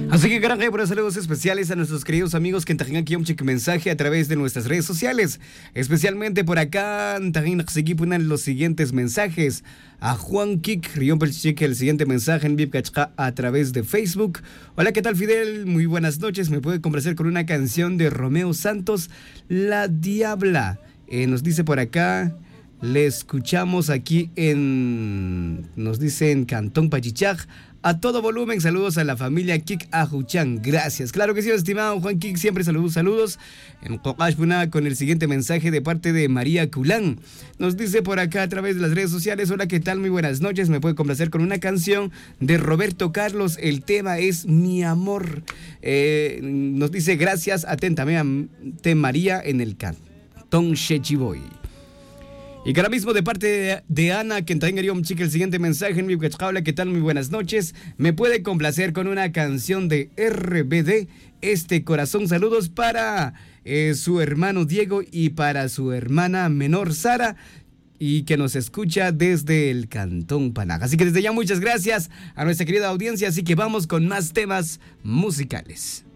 Así que gran por saludos especiales a nuestros queridos amigos que tengan aquí un mensaje a través de nuestras redes sociales. Especialmente por acá, ponen los siguientes mensajes. A Juan Kik, el siguiente mensaje en Vipkachka a través de Facebook. Hola, ¿qué tal, Fidel? Muy buenas noches. ¿Me puede complacer con una canción de Romeo Santos, La Diabla? Nos dice por acá, le escuchamos aquí nos dice en Cantón Pachichaj. A todo volumen, saludos a la familia Kik Ajuchan. Gracias. Claro que sí, estimado Juan Kik, siempre saludos. En Kokashpuna con el siguiente mensaje de parte de María Culán. Nos dice por acá a través de las redes sociales: hola, ¿qué tal? Muy buenas noches. Me puede complacer con una canción de Roberto Carlos. El tema es Mi Amor. Nos dice gracias atentamente María en el Cantón Chechiboy. Y que ahora mismo de parte de Ana, que también quería un chico el siguiente mensaje en mi habla, ¿qué tal? Muy buenas noches. Me puede complacer con una canción de RBD, Este Corazón. Saludos para su hermano Diego y para su hermana menor Sara, y que nos escucha desde el Cantón Panaja. Así que desde ya muchas gracias a nuestra querida audiencia, así que vamos con más temas musicales.